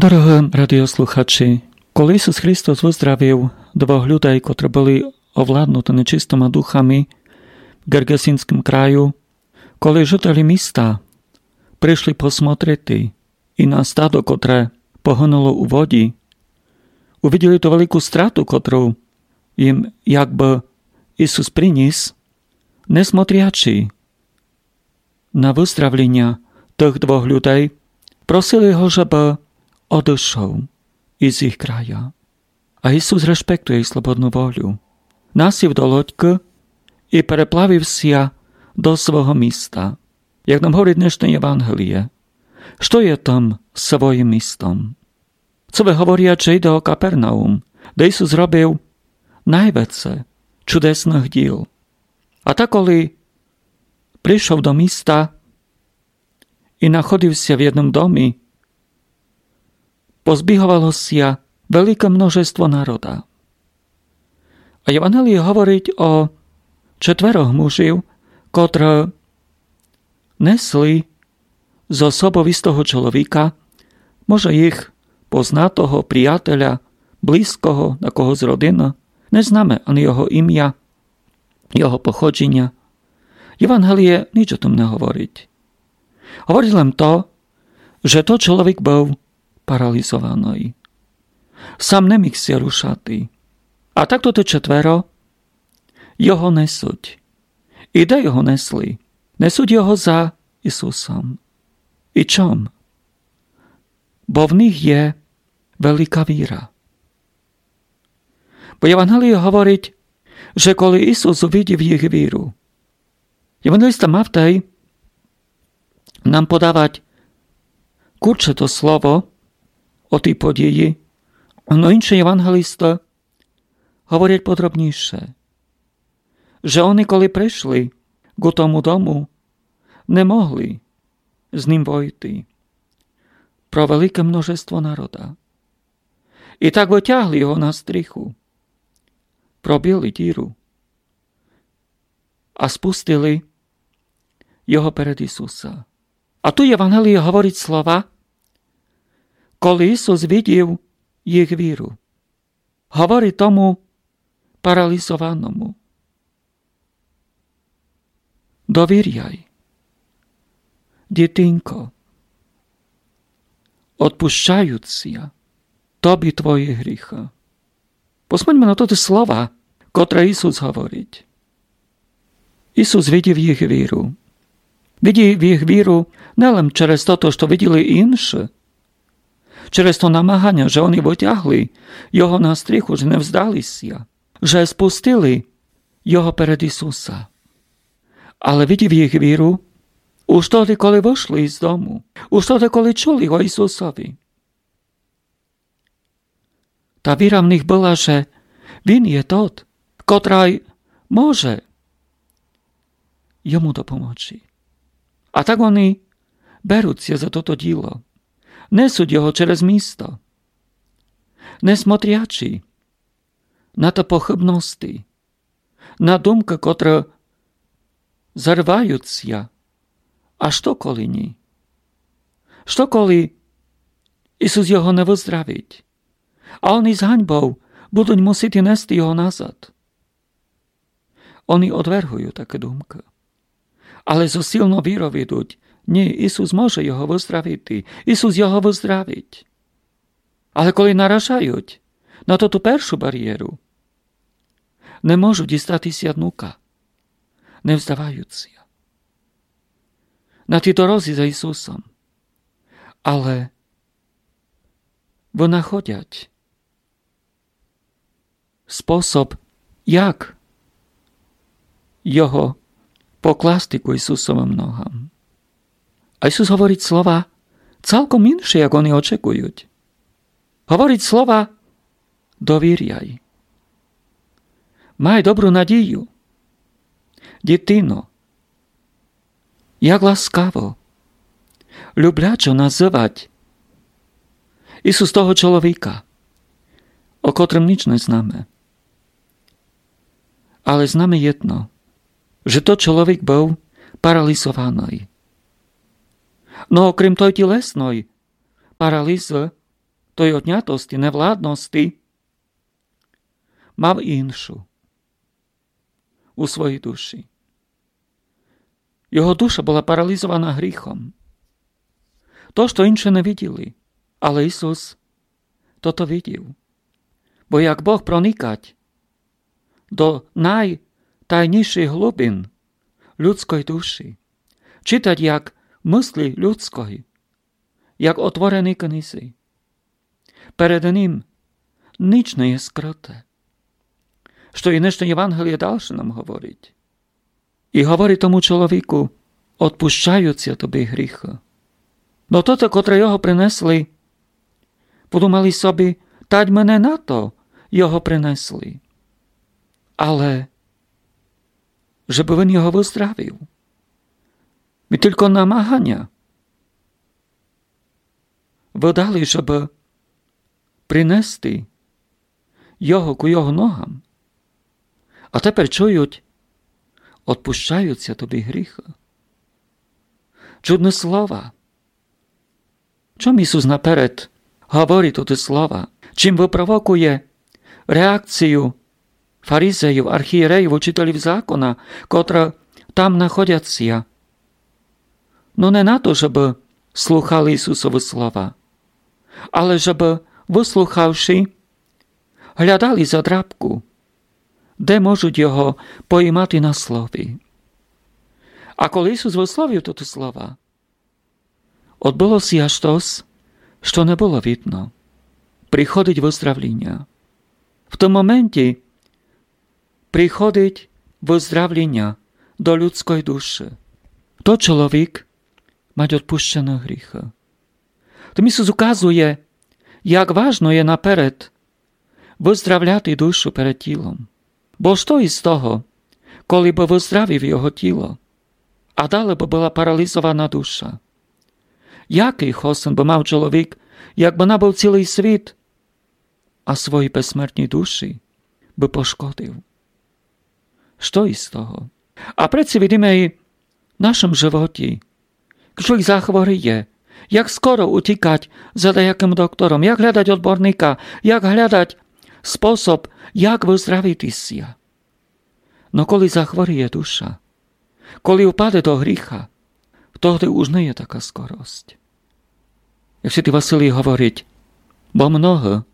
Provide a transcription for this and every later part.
Дорогі радіослухачі, коли Ісус Христос виздравив двох людей, котрі були овладнуті нечистими духами в Гергесинському краю, коли жителі міста прийшли посмотрити і на стадо, котре погинуло у воді, увиділи ту велику страту, котру їм якби Ісус приніс, несмотрячи на виздравлення тих двох людей, просили його, щоб odešol із їх края. А Ісус респектує їх слободну волю. Насів до лодьки і переплавився до свого міста. Як нам говорить днешнє Євангеліє, що є там своїм містом? Це ви говорять, що йде о Капернаум, де Ісус зробив найвіце чудесних діл. А так, коли прийшов до міста і знаходився в одному домі, позбіговалося велике множество народа. А Євангеліє говорить о 4 мужів, котрі несли з особистого чоловіка, може їх познатого, приятеля, близького, на кого з родини, не знаємо ані його ім'я, його походження. Євангеліє ніч о том не говорить. Говорить лише то, що той чоловік був паралізований. Сам не міг ся рушати. А так то 4 його несуть. І де його несли? Несуть його за Ісусом. І чом? Бо в них є велика віра. Бо Євангеліє говорить, що коли Ісус увидів їх віру, Євангеліста Мавтej нам подавать курче то слово o tej podії, но інші євангелисти говорять подробніше, що вони, коли прийшли до тому дому, не могли з ним войти про велике множество народа. І так витягли його на стріху, пробили діру, а спустили його перед Ісуса. А тут Євангеліє говорить слова, коли Ісус видів їх віру, говорить тому паралізованому: довіряй, дитинко, odpuszczając тобі твої гріха. Посмотримо на ті слова, котре Ісус говорить. Ісус видів їх віру. Видів їх віру не лише через те, що виділи інші, через то намагання, що вони витягли його на стріху, що не вздалися, що спустили його перед Ісуса. Але видів їх віру уж тоді, коли вийшли із дому, уж тоді, коли чули о Ісусові. Та віра в них була, що Він є тот, котрий може йому допомогти. А так вони беруться за тото діло. Несуть його через місто, не смотрячи на те похибності, на думки, котрі зарваються. А що коли ні? Що коли Ісус його не виздравить, а вони з ганьбою будуть мусити нести його назад? Вони одвергують такі думки. Але зо сильно вірою йдуть: ні, Ісус може його виздравити, Ісус його виздравить. Але коли наражають на ту першу бар'єру, не можуть дістатися днука, не вздаваються. На тій дорозі за Ісусом. Але винаходять спосіб, як його покласти к Ісусовим ногам. А Ісус говорить слова цілком інші, як вони очікують. Говорить слова: довіряй. Май добру надію. Дитино, як ласкаво, люблячо називати Ісус того чоловіка, о котрим ніч не знаємо. Але знаємо єдно, що той чоловік був паралізований. No okrem tej тілесної паралізи, тої однятості, невладності, мав іншу у своїй душі. Його душа була паралізована гріхом. То, що інші не виділи, але Ісус то видів. Бо як Бог проникать до найтайніших глибин людської душі, читать як мислі людської, як отворені книзи, перед ним ніч не є скрите. Що і нижнє Євангеліє далі нам говорить. І говорить тому чоловіку, «Отпущаються тобі гріхи». Но тоте, котре його принесли, подумали собі, «Тадь мене на то його принесли». Але, щоб він його виздравив. Ми тільки намагання видали, щоб принести його к його ногам. А тепер чують, «Отпущаються тобі гріхи». Чудне слова. Чому Ісус наперед говорить ті слова? Чим випровокує реакцію фаризеїв, архієреїв, учителів закона, котра там знаходяться? Ну не на то, щоб слухали Ісусові слова, але щоб, вислухавши, глядали за драбку, де можуть його поймати на слові. А коли Ісус висловив ті слова, відбулося аж тось, що не було видно. Приходить виздравлення. В тому моменті приходить виздравлення до людської душі. То чоловік має відпущено гріха. Тому Ісус указує, як важно є наперед виздравляти душу перед тілом. Бо що із того, коли б виздравив його тіло, а далі б була паралізована душа? Який хосен би мав чоловік, якби набув цілий світ, а свої безсмертні душі би пошкодив? Що із того? А прeci видимо і в нашому животі. Чоловік захворіє, як скоро утікати за деяким доктором, як глядати odborníka, як глядати спосіб, як виздравитися. Но коли захворіє душа, коли впаде до гріха, тоді už не є така скорость. Як святий Василій говорить, бо mnoho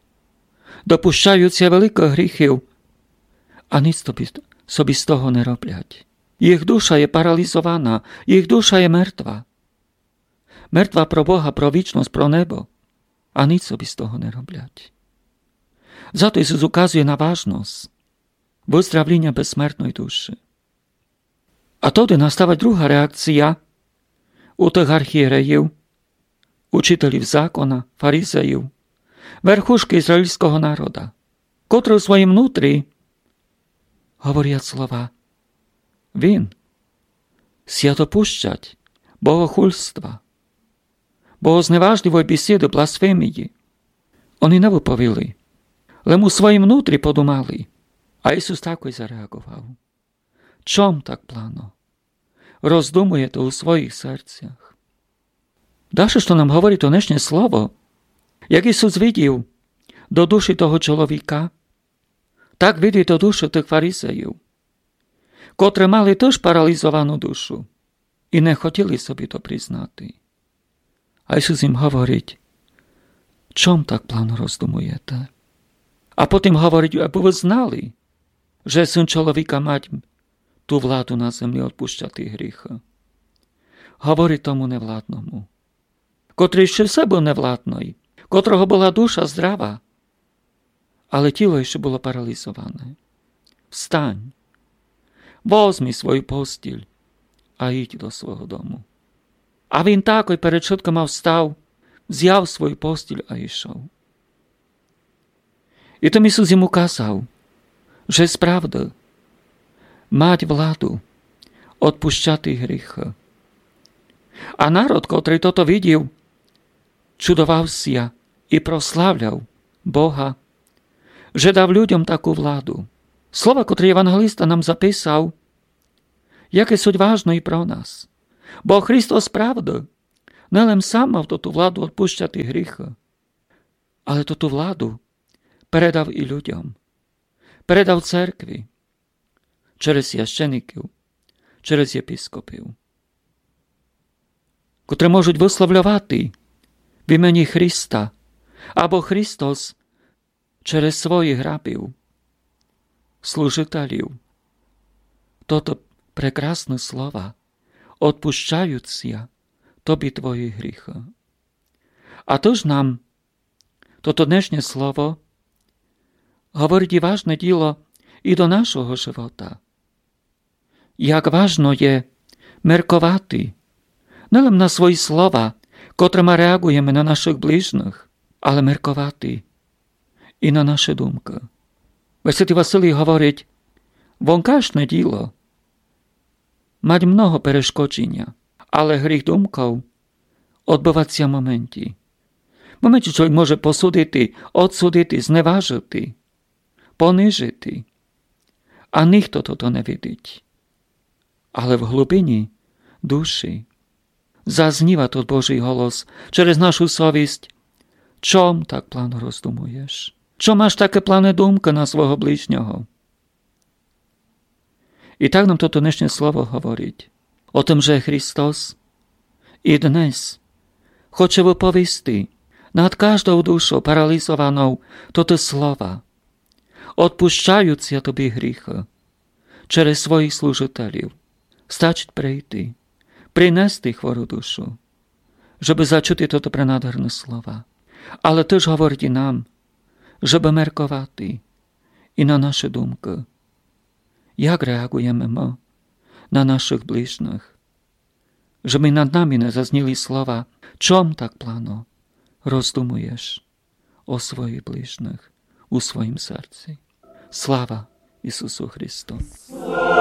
допущаються великих гріхів, а ніц собі з того не роблять. Їх душа є паралізована, їх душа є мертва. Мертва про Бога, про вічність, про небо, а ніц собі з того не роблять. Зато Ісус указує на важність виздравлення безсмертної душі. А тоді настава друга реакція у тих архієреїв, учителів закона, фаризеїв, верхушки ізраїльського народа, котрі у своїм внутрі говорять слова: «Він ся допущать богохульства, богозневажливої бесіди, бласфемії». Вони не виповіли, лему у своїм внутрі подумали, а Ісус так і зареагував. Чом так плано? Роздумуєте у своїх серцях. Далі, що нам говорить днешнє слово, як Ісус видів до душі того чоловіка, так видів до душі тих фарисеїв, котрі мали теж паралізовану душу і не хотіли собі то признати. А Ісус їм говорить: чом так плано роздумуєте? А потім говорить, аби ви знали, що Син чоловіка мать ту владу на землі відпущати гріхи. Говорить тому невладному, котрий ще все був невладний, котрого була душа здрава, але тіло ще було паралізоване. Встань, возьми свою постіль, а йдь до свого дому. А він так і перед чутками встав, взяв свою постіль, а йшов. І тому Ісус йому казав, що справді мать владу відпущати гріхи. А народ, котрий тото видів, чудувався і прославляв Бога, що дав людям таку владу. Слова, котрі євангелиста нам записав, яке суть важно і про нас. Бо Христос правда не лем сам мав ту владу відпущати гріхи, Але то ту владу передав і людям. Передав церкві через священиків, через єпископів, котрі можуть висловлювати в імені Христа, або Христос через своїх рабів, служителів. Тото прекрасне слова, «Отпущаються тобі твої гріхи». А тож нам toto dnešné slovo говорить і важне діло і до нашого живота. Як важно є меркувати не лише на свої слова, котрими реагуємо на наших ближніх, але меркувати і на наші думки. Святий Василій говорить, вонкашне діло мать много перешкодження, але гріх думков відбувається в моменті. В моменті чоловік може посудити, отсудити, зневажити, понижити, а ніхто то не видить. Але в глибині душі зазніва тот Божий голос через нашу совість. Чом так плано роздумуєш? Чом маєш таке плане думки на свого ближнього? І так нам toto dnešné слово говорить о тим, що Христос і днес хоче виповісти над кожною душою паралізованою toto слова. Odpuszczając тобі гріхи через своїх служителів, стачить прийти, принести хвору душу, щоб зачути toto пренадherné слова. Але теж говорить і нам, щоб меркувати і на наші думки. Як реагуємо ми на наших ближніх? Щоб над нами не зазніли слова, чом так плано роздумуєш о своїх ближніх у своїм серці. Слава Ісусу Христу!